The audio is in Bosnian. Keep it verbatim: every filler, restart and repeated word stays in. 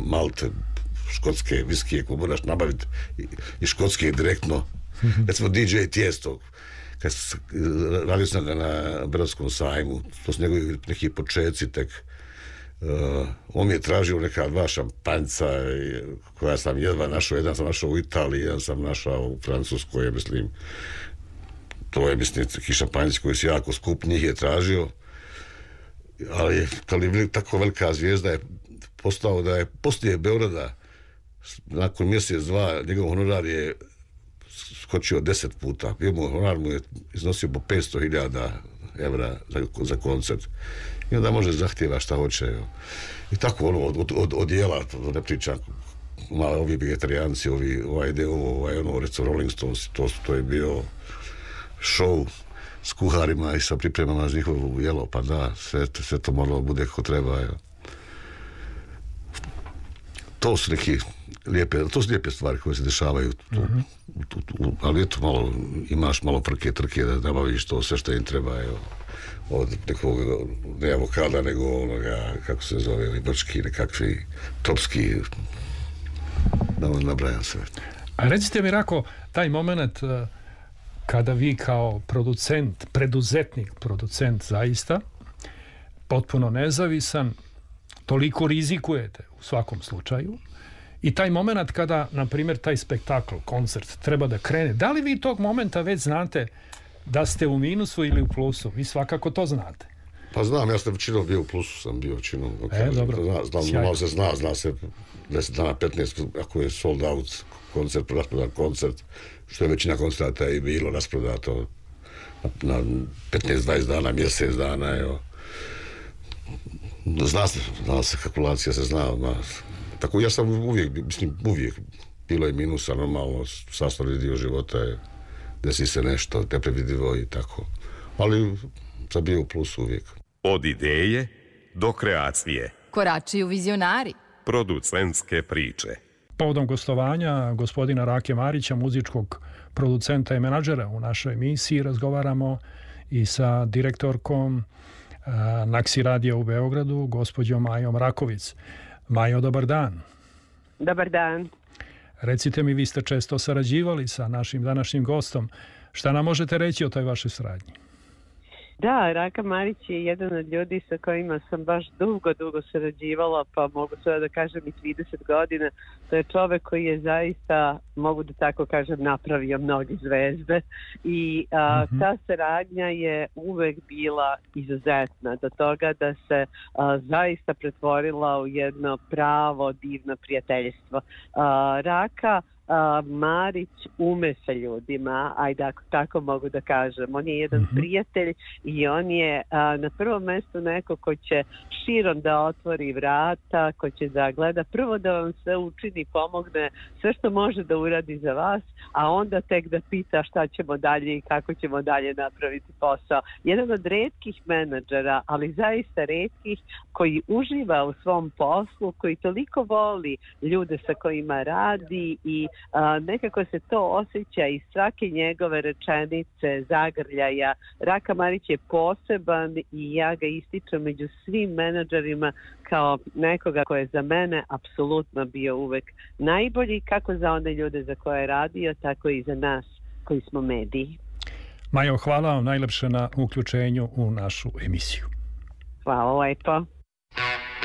Malte, škotske viskije koje moraš nabaviti i škotske direktno. Recimo D J Tiesto, kad radio sam ga na Berodskom sajmu, to su njegovi neki početci tek. Uh, on mi je tražio neka dva šampanjca koja sam jedva našao, jedan sam našao u Italiji, jedan sam našao u Francuskoj, mislim, to je, mislim, neki šampanjci koji su jako skup, njih je tražio, ali kad je tako velika zvijezda je postao da je poslije Beograda, nakon mjesec, dva, njegov honorar je skočio deset puta, honorar mu je iznosio po petsto hiljada evra za, za koncert. I onda može zahtjeva šta hoće. Jo. I tako ono, od, od, od dijela, to ne pričam, malo ovi vegetarijanci, ovi, ovaj deo, ovaj ono, recimo Rolling Stones, to, to je bio show s kuharima i sa pripremama za njihovo jelo, pa da, sve, sve to moralo bude kako treba. Jo. To su neki lijepe, to su lijepe stvari koje se dešavaju, tu, uh-huh. tu, tu, ali eto malo, imaš malo frke, trke da nabaviš to sve što im treba, jo. Od nekog, ne avokada, nego onoga, kako se zove, ili brčki, nekakvi tropski, da vam nabrajam sve. A recite mi, Rako, taj moment kada vi kao producent, preduzetnik, producent zaista, potpuno nezavisan, toliko rizikujete u svakom slučaju, i taj moment kada, na primjer, taj spektakl, koncert treba da krene, da li vi tog momenta već znate da ste u minusu ili u plusu? Vi svakako to znate. Pa znam, ja sam većinom bio u plusu, sam bio većinom. E, dobro. Zna, znam, malo se zna, zna se deset dana, petnaest, ako je sold out koncert, rasprodan koncert, što je većina koncerta i bilo rasprodato na, na petnaest dvadeset dana, mjesec dana, jo. Zna se, zna se, kalkulacija se zna, zna. Tako ja sam uvijek, mislim, uvijek bilo je minusa, normalno, sastavni dio života je, desi se nešto neprevidivo i tako. Ali sam bio u plusu uvijek. Od ideje do kreacije. Koračuju vizionari. Producentske priče. Povodom gostovanja gospodina Rake Marića, muzičkog producenta i menadžera u našoj emisiji, razgovaramo i sa direktorkom uh, Naksi radija u Beogradu, gospođom Majom Rakovic. Majo, dobar dan. Dobar dan. Recite mi, vi ste često sarađivali sa našim današnjim gostom. Šta nam možete reći o toj vašoj saradnji? Da, Raka Marić je jedan od ljudi sa kojima sam baš dugo, dugo sarađivala, pa mogu sada da kažem i trideset godina. To je čovek koji je zaista, mogu da tako kažem, napravio mnoge zvezde i a, mm-hmm. ta saradnja je uvek bila izuzetna do toga da se a, zaista pretvorila u jedno pravo divno prijateljstvo. A, Raka Uh, Marić ume sa ljudima, ajde ako tako mogu da kažem. On je jedan mm-hmm. prijatelj i on je uh, na prvom mjestu neko ko će širom da otvori vrata, ko će da gleda prvo da vam sve učini, pomogne, sve što može da uradi za vas, a onda tek da pita šta ćemo dalje i kako ćemo dalje napraviti posao. Jedan od retkih menadžera, ali zaista retkih, koji uživa u svom poslu, koji toliko voli ljude sa kojima radi i a, nekako se to osjeća iz svake njegove rečenice, zagrljaja. Raka Marić je poseban i ja ga ističem među svim menadžerima kao nekoga ko je za mene apsolutno bio uvek najbolji, kako za one ljude za koje je radio, tako i za nas koji smo mediji. Majo, hvala vam najlepše na uključenju u našu emisiju. Hvala lepo.